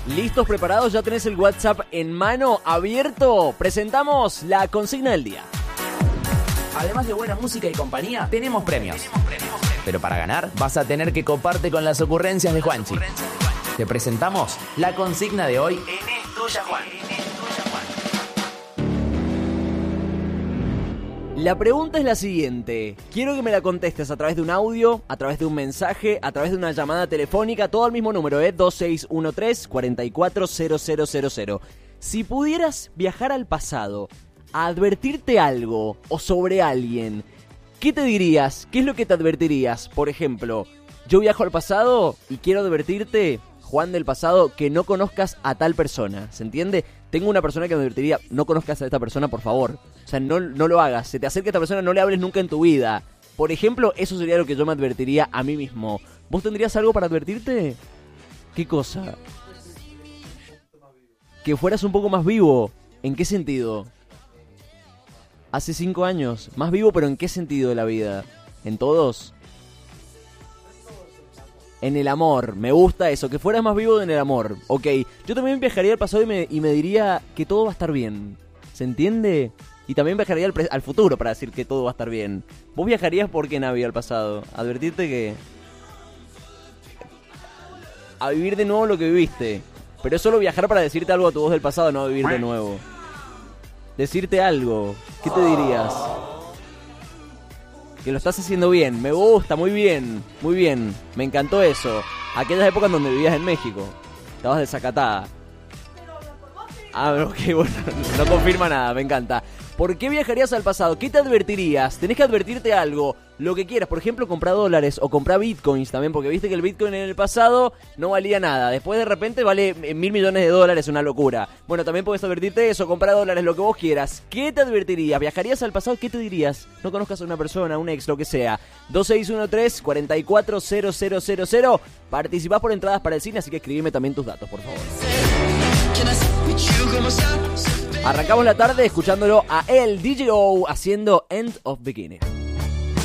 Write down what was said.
¿Listos, preparados? ¿Ya tenés el WhatsApp en mano, abierto? Presentamos la consigna del día. Además de buena música y compañía, tenemos premios. Pero para ganar, vas a tener que coparte con las ocurrencias de Juanchi. Te presentamos la consigna de hoy en Es Tuya, Juan. La pregunta es la siguiente. Quiero que me la contestes a través de un audio, a través de un mensaje, a través de una llamada telefónica, todo al mismo número, 2613-440000. Si pudieras viajar al pasado, a advertirte algo o sobre alguien, ¿qué te dirías? ¿Qué es lo que te advertirías? Por ejemplo, yo viajo al pasado y quiero advertirte, Juan del pasado, que no conozcas a tal persona. ¿Se entiende? Tengo una persona que me advertiría, no conozcas a esta persona, por favor. O sea, no lo hagas. Se te acerca a esta persona, no le hables nunca en tu vida. Por ejemplo, eso sería lo que yo me advertiría a mí mismo. ¿Vos tendrías algo para advertirte? ¿Qué cosa? Que fueras un poco más vivo. ¿En qué sentido? Hace 5 años. Más vivo, pero ¿en qué sentido de la vida? ¿En todos? En el amor, me gusta eso, que fueras más vivo en el amor. Ok, yo también viajaría al pasado y me diría que todo va a estar bien. ¿Se entiende? Y también viajaría al futuro para decir que todo va a estar bien. ¿Vos viajarías por qué, Navi, al pasado? Advertirte que... a vivir de nuevo lo que viviste. Pero es solo viajar para decirte algo a tu voz del pasado, no vivir de nuevo. Decirte algo, ¿qué te dirías? Que lo estás haciendo bien, me gusta, muy bien, me encantó eso. Aquellas épocas en donde vivías en México, estabas desacatada. Ok, bueno, no confirma nada, me encanta. ¿Por qué viajarías al pasado? ¿Qué te advertirías? Tenés que advertirte algo, lo que quieras. Por ejemplo, comprar dólares o comprar bitcoins también, porque viste que el bitcoin en el pasado no valía nada. Después de repente vale $1.000 millones, una locura. Bueno, también puedes advertirte eso, comprar dólares, lo que vos quieras. ¿Qué te advertirías? ¿Viajarías al pasado? ¿Qué te dirías? No conozcas a una persona, un ex, lo que sea. 2613-440000. Participás por entradas para el cine, así que escribime también tus datos, por favor. Arrancamos la tarde escuchándolo a el DJ O haciendo End of Beginning.